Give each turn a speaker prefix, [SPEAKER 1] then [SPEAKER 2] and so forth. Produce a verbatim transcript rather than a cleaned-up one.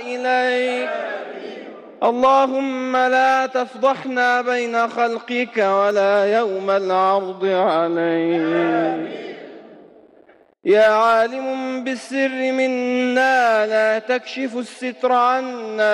[SPEAKER 1] إليك. اللهم لا تفضحنا بين خلقك ولا يوم العرض عليك. يا عالم بالسر منا لا تكشف الستر عنا